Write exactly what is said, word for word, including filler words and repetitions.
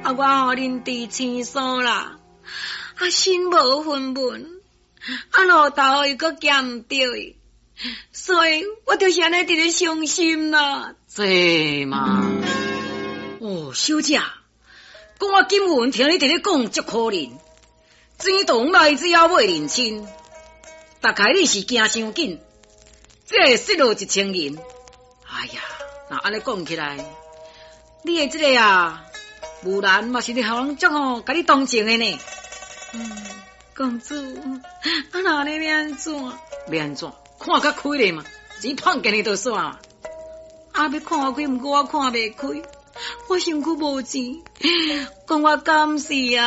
啊，我互恁治青疏啦，啊，身无分文，啊，路头又搁捡毋着伊，所以我就是安尼伫咧伤心啦。 这嘛，哦，小姐，讲我今文听你伫咧讲，足可怜，钱动来只要买认亲，大概你是惊伤紧，这会失落一千银。哎呀，那安尼讲起来，你的这个啊，无然嘛是你后人足吼，甲你同情的呢。 嗯，公主，啊那你要安怎？ 要安怎？看较开咧嘛，钱碰见你就煞。 啊，要看开，毋过我看袂开，我身躯无钱，讲我敢是啊。